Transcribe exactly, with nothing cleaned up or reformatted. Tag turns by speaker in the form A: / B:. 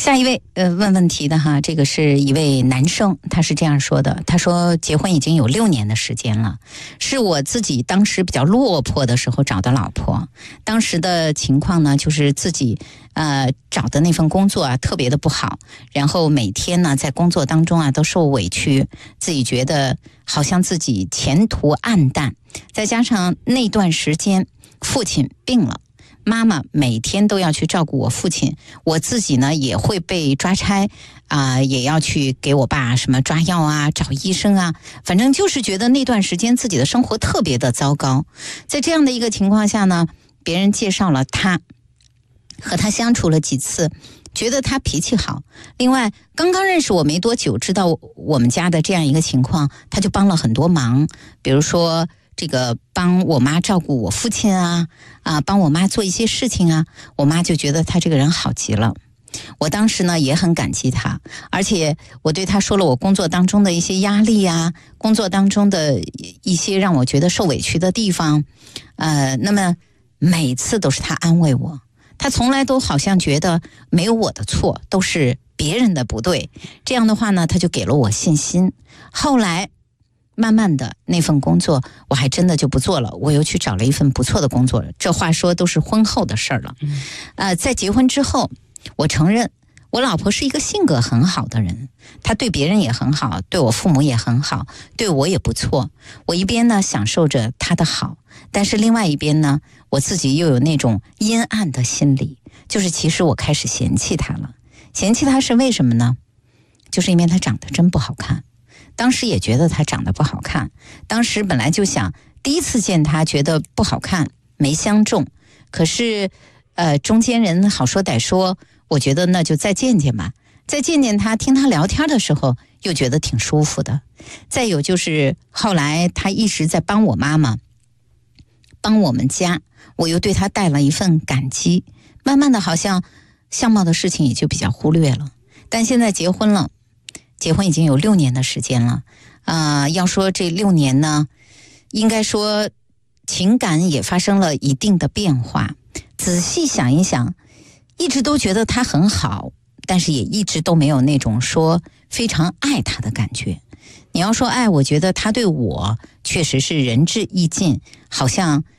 A: 下一位呃问问题的哈，这个是一位男生，他是这样说的，他说结婚已经有六年的时间了，是我自己当时比较落魄的时候找的老婆，当时的情况呢就是自己呃找的那份工作啊特别的不好，然后每天呢在工作当中啊都受委屈，自己觉得好像自己前途黯淡，再加上那段时间父亲病了，妈妈每天都要去照顾我父亲，我自己呢也会被抓差啊、呃，也要去给我爸什么抓药啊、找医生啊，反正就是觉得那段时间自己的生活特别的糟糕。在这样的一个情况下呢，别人介绍了他，和他相处了几次，觉得他脾气好。另外，刚刚认识我没多久，知道我们家的这样一个情况，他就帮了很多忙，比如说这个帮我妈照顾我父亲啊，啊，帮我妈做一些事情啊，我妈就觉得他这个人好极了。我当时呢也很感激他，而且我对他说了我工作当中的一些压力啊，工作当中的一些让我觉得受委屈的地方，呃，那么每次都是他安慰我，他从来都好像觉得没有我的错，都是别人的不对。这样的话呢，他就给了我信心。后来慢慢的那份工作我还真的就不做了，我又去找了一份不错的工作，这话说都是婚后的事儿了。呃，在结婚之后，我承认我老婆是一个性格很好的人，她对别人也很好，对我父母也很好，对我也不错。我一边呢享受着她的好，但是另外一边呢，我自己又有那种阴暗的心理，就是其实我开始嫌弃她了。嫌弃她是为什么呢？就是因为她长得真不好看。当时也觉得她长得不好看，当时本来就想第一次见她觉得不好看，没相中，可是呃中间人好说歹说，我觉得那就再见见吧，再见见她，听她聊天的时候又觉得挺舒服的。再有就是后来她一直在帮我妈妈，帮我们家，我又对她带了一份感激，慢慢的好像相貌的事情也就比较忽略了。但现在结婚了，结婚已经有六年的时间了，啊、呃，要说这六年呢，应该说情感也发生了一定的变化。仔细想一想，一直都觉得他很好，但是也一直都没有那种说非常爱他的感觉。你要说爱，我觉得他对我确实是仁至义尽，好像